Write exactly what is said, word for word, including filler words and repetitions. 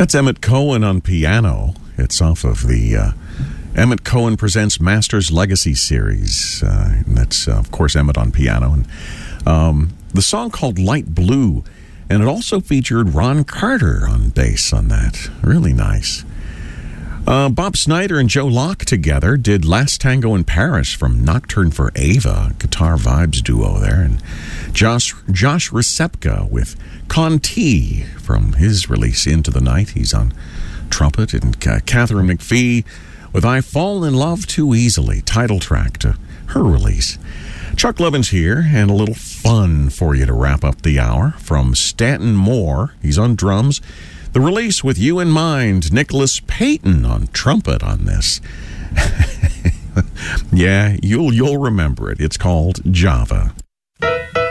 That's Emmett Cohen on piano. It's off of the uh, Emmett Cohen Presents Masters Legacy series. Uh, and that's, uh, of course, Emmett on piano. And um, the song called Light Blue. And it also featured Ron Carter on bass on that. Really nice. Uh, Bob Snyder and Joe Locke together did Last Tango in Paris from Nocturne for Ava, guitar vibes duo there. And Josh, Josh Recepka with Conti from his release Into the Night. He's on trumpet. And uh, Catherine McPhee with I Fall in Love Too Easily, title track to her release. Chuck Levin's here, and a little fun for you to wrap up the hour from Stanton Moore. He's on drums. The release with You in Mind, Nicholas Payton on trumpet on this. Yeah, you'll you'll remember it. It's called Java.